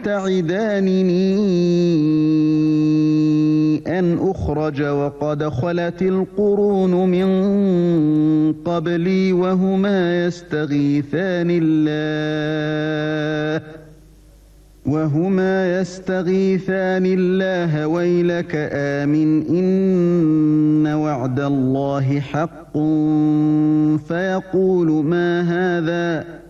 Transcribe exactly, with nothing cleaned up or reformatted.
تعدانني أن أخرج وقد خلت القرون من قبلي وهما يستغيثان الله وهما يستغيثان الله ويلك آمن إن وعد الله حق فيقول ما هذا